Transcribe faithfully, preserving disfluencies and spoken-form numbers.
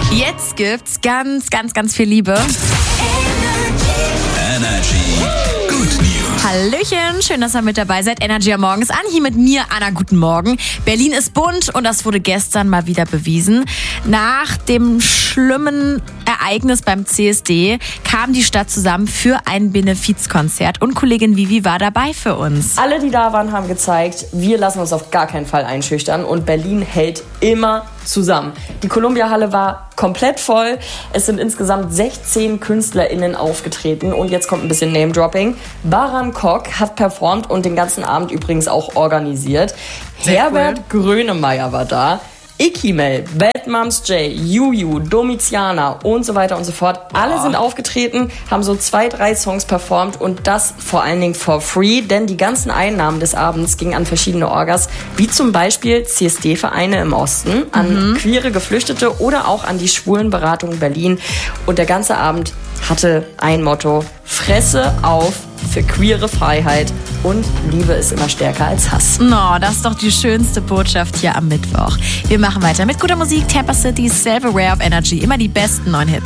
Jetzt gibt's ganz, ganz, ganz viel Liebe. Energy Good News. Hallöchen, schön, dass ihr mit dabei seid. Energy am Morgen ist an, hier mit mir, Anna, guten Morgen. Berlin ist bunt und das wurde gestern mal wieder bewiesen. Nach dem schlimmen Ereignis beim C S D kam die Stadt zusammen für ein Benefizkonzert und Kollegin Vivi war dabei für uns. Alle, die da waren, haben gezeigt, wir lassen uns auf gar keinen Fall einschüchtern und Berlin hält immer zusammen. Die Columbia-Halle war komplett voll. Es sind insgesamt sechzehn KünstlerInnen aufgetreten und jetzt kommt ein bisschen Name-Dropping. Baran Kok hat performt und den ganzen Abend übrigens auch organisiert. Sehr Herbert cool. Grönemeyer war da. Ikimel, Bad Moms J, Juju, Domitiana und so weiter und so fort. Alle sind aufgetreten, haben so zwei, drei Songs performt und das vor allen Dingen for free, denn die ganzen Einnahmen des Abends gingen an verschiedene Orgas, wie zum Beispiel C S D-Vereine im Osten, an mhm. queere Geflüchtete oder auch an die Schwulenberatung Berlin. Und der ganze Abend hatte ein Motto: Fresse auf für queere Freiheit und Liebe ist immer stärker als Hass. No, das ist doch die schönste Botschaft hier am Mittwoch. Wir machen weiter mit guter Musik. Tampa City, Self-Aware of Energy. Immer die besten neuen Hits.